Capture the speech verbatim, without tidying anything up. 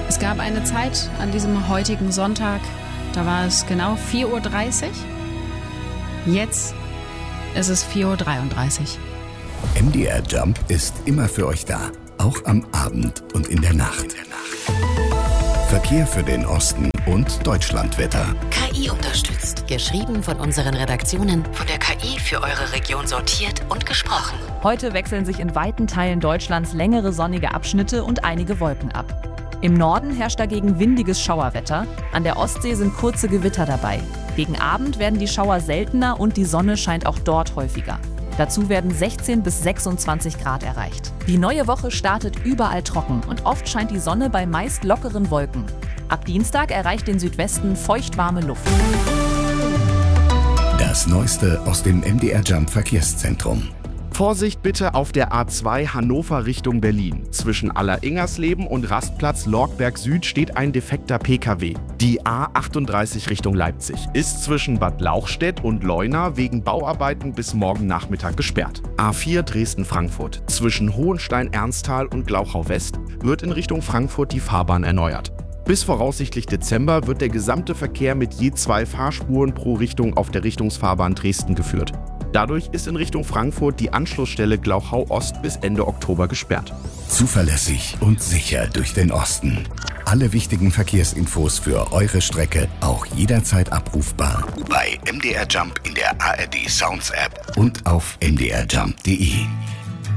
Es gab eine Zeit an diesem heutigen Sonntag, da war es genau vier Uhr dreißig. Jetzt ist es vier Uhr dreiunddreißig. M D R Jump ist immer für euch da, auch am Abend und in der Nacht. Verkehr für den Osten und Deutschlandwetter. K I unterstützt. Geschrieben von unseren Redaktionen, von der K I für eure Region sortiert und gesprochen. Heute wechseln sich in weiten Teilen Deutschlands längere sonnige Abschnitte und einige Wolken ab. Im Norden herrscht dagegen windiges Schauerwetter. An der Ostsee sind kurze Gewitter dabei. Gegen Abend werden die Schauer seltener und die Sonne scheint auch dort häufiger. Dazu werden sechzehn bis sechsundzwanzig Grad erreicht. Die neue Woche startet überall trocken und oft scheint die Sonne bei meist lockeren Wolken. Ab Dienstag erreicht den Südwesten feuchtwarme Luft. Das Neueste aus dem M D R Jump Verkehrszentrum. Vorsicht bitte auf der A zwei Hannover Richtung Berlin. Zwischen Aller-Ingersleben und Rastplatz Lorgberg Süd steht ein defekter P K W. Die A achtunddreißig Richtung Leipzig ist zwischen Bad Lauchstädt und Leuna wegen Bauarbeiten bis morgen Nachmittag gesperrt. A vier Dresden-Frankfurt. Zwischen Hohenstein-Ernsthal und Glauchau West wird in Richtung Frankfurt die Fahrbahn erneuert. Bis voraussichtlich Dezember wird der gesamte Verkehr mit je zwei Fahrspuren pro Richtung auf der Richtungsfahrbahn Dresden geführt. Dadurch ist in Richtung Frankfurt die Anschlussstelle Glauchau Ost bis Ende Oktober gesperrt. Zuverlässig und sicher durch den Osten. Alle wichtigen Verkehrsinfos für eure Strecke auch jederzeit abrufbar bei M D R Jump in der A R D Sounds App und auf m d r jump punkt d e.